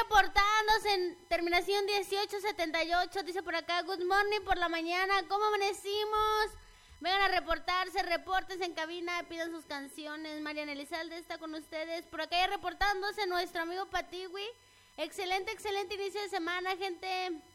reportándose en terminación 1878, dice por acá, good morning por la mañana, ¿cómo amanecimos? Vengan a reportarse, reportes en cabina, pidan sus canciones. Mariana Elizalde está con ustedes. Por acá ya reportándose nuestro amigo Patiwi. Excelente inicio de semana, gente.